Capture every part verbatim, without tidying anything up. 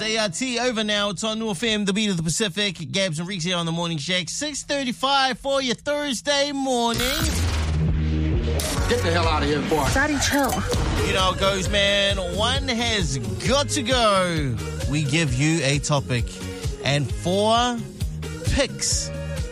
A R T over now. It's on New F M, the beat of the Pacific. Gabs and Reeks here on the Morning Shake. six thirty-five for your Thursday morning. Get the hell out of here, boy. Daddy, chill. You know how it goes, man. One has got to go. We give you a topic and four picks.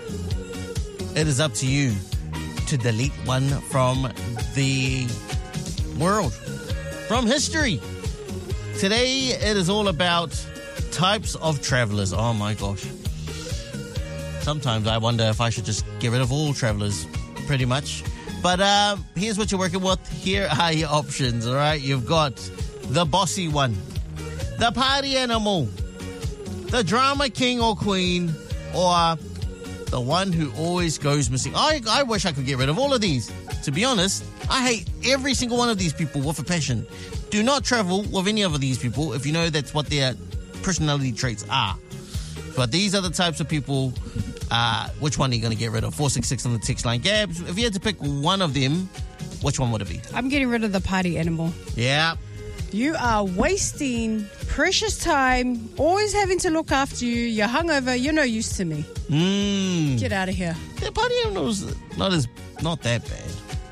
It is up to you to delete one from the world, from history. Today, it is all about types of travelers. Oh, my gosh. Sometimes I wonder if I should just get rid of all travelers, pretty much. But uh, here's what you're working with. Here are your options, all right? You've got the bossy one, the party animal, the drama king or queen, or the one who always goes missing. I, I wish I could get rid of all of these. To be honest, I hate every single one of these people with a passion. Do not travel with any of these people if you know that's what their personality traits are. But these are the types of people. Uh, which one are you going to get rid of? four six six on the text line. Gabs, if you had to pick one of them, which one would it be? I'm getting rid of the party animal. Yeah. You are wasting precious time, always having to look after you. You're hungover. You're no use to me. Mm. Get out of here. The party animal's not as not that bad.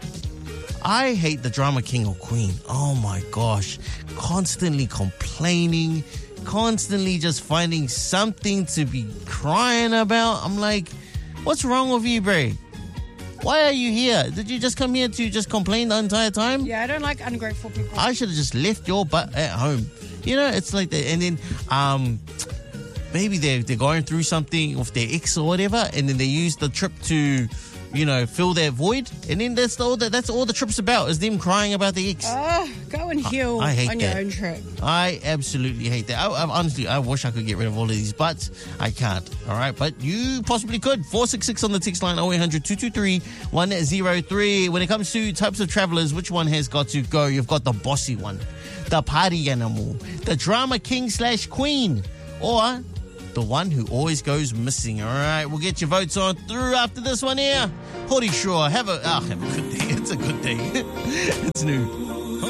I hate the drama king or queen. Oh my gosh. Constantly complaining. Constantly just finding something to be crying about. I'm like, what's wrong with you, bro? Why are you here? Did you just come here to just complain the entire time? Yeah, I don't like ungrateful people. I should have just left your butt at home. You know, it's like that. And then um, maybe they're, they're going through something with their ex or whatever, and then they use the trip to, you know, fill that void. And then that's all that that's all the trip's about, is them crying about the ex. Oh, go and heal I, I hate on that. your own trip. I absolutely hate that. I, I, honestly, I wish I could get rid of all of these, but I can't. All right, but you possibly could. four six six on the text line, oh eight hundred, two two three, one oh three. When it comes to types of travelers, which one has got to go? You've got the bossy one, the party animal, the drama king slash queen, or the one who always goes missing. All right, we'll get your votes on through after this one here. Hori Shaw, have a, oh, have a good day. It's a good day. It's new.